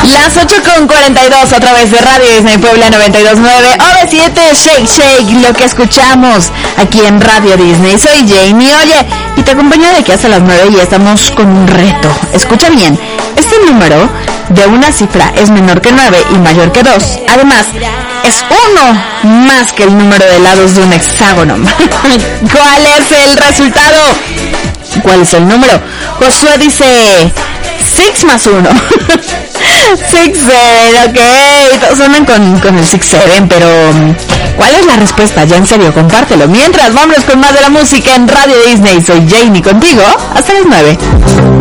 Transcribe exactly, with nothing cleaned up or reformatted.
Las ocho con cuarenta y dos a través de Radio Disney Puebla noventa y dos punto nueve, O V siete, Shake Shake, lo que escuchamos aquí en Radio Disney. Soy Jamie, oye, y te acompaño de aquí hasta las nueve y estamos con un reto. Escucha bien, este número de una cifra es menor que nueve y mayor que dos. Además, es uno más que el número de lados de un hexágono. ¿Cuál es el resultado? ¿Cuál es el número? Josué dice seis más uno. seis siete, ok. Todos suenan con, con el seis siete, pero ¿cuál es la respuesta? Ya en serio, compártelo. Mientras, vámonos con más de la música en Radio Disney. Soy Jamie contigo hasta las nueve.